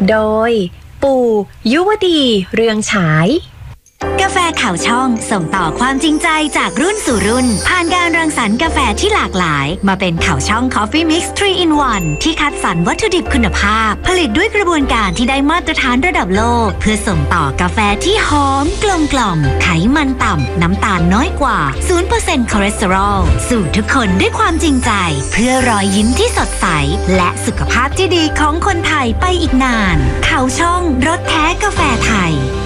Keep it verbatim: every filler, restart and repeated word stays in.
โดยปู่ยุวดีเรืองฉายกาแฟข่าวช่องส่งต่อความจริงใจจากรุ่นสู่รุ่นผ่านการรังสรรค์กาแฟที่หลากหลายมาเป็นข่าวช่อง Coffee Mix ทรี in วัน ที่คัดสรรวัตถุดิบคุณภาพผลิตด้วยกระบวนการที่ได้มาตรฐานระดับโลกเพื่อส่งต่อกาแฟที่หอมกลมกล่อมไขมันต่ำน้ำตาลน้อยกว่า ศูนย์เปอร์เซ็นต์ คอเลสเตอรอลสู่ทุกคนด้วยความจริงใจเพื่อรอยยิ้มที่สดใสและสุขภาพที่ดีของคนไทยไปอีกนานข่าวช่องรสแท้กาแฟไทย